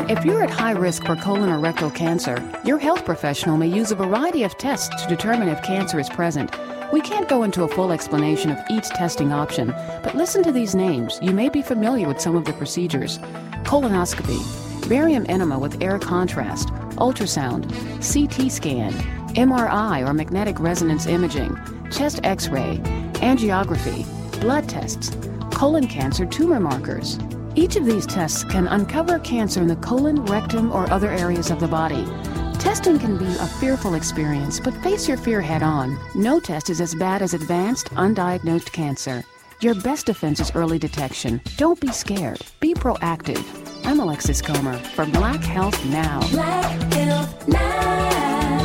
If you're at high risk for colon or rectal cancer, your health professional may use a variety of tests to determine if cancer is present. We can't go into a full explanation of each testing option, but listen to these names. You may be familiar with some of the procedures. Colonoscopy, barium enema with air contrast, ultrasound, CT scan, MRI or magnetic resonance imaging, chest x-ray, angiography, blood tests, colon cancer tumor markers. Each of these tests can uncover cancer in the colon, rectum, or other areas of the body. Testing can be a fearful experience, but face your fear head on. No test is as bad as advanced, undiagnosed cancer. Your best defense is early detection. Don't be scared. Be proactive. I'm Alexis Comer for Black Health Now. Black Health Now.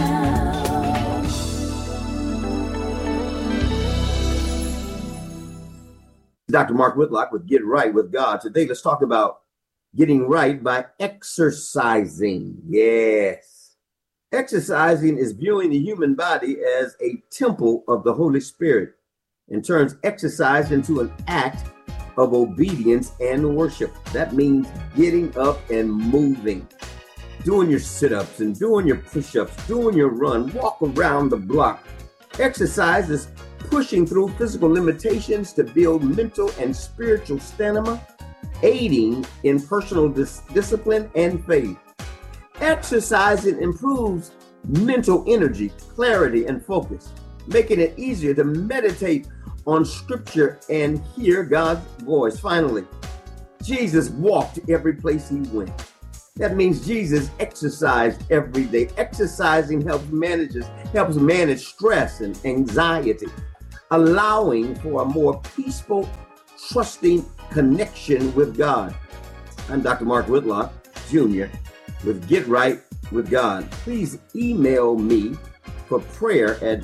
Dr. Mark Whitlock with Get Right with God. Today, let's talk about getting right by exercising. Yes. Exercising is viewing the human body as a temple of the Holy Spirit and turns exercise into an act of obedience and worship. That means getting up and moving, doing your sit-ups and doing your push-ups, doing your run, walk around the block. Exercise is pushing through physical limitations to build mental and spiritual stamina, aiding in personal discipline and faith. Exercising improves mental energy, clarity, and focus, making it easier to meditate on scripture and hear God's voice. Finally, Jesus walked every place he went. That means Jesus exercised every day. Exercising helps manage stress and anxiety, allowing for a more peaceful, trusting connection with God. I'm Dr. Mark Whitlock, Jr. with Get Right with God. Please email me for prayer at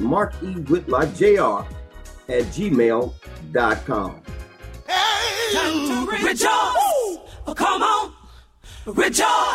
markwhitlockjr@gmail.com. Hey, time to rejoice. Come on, rejoice.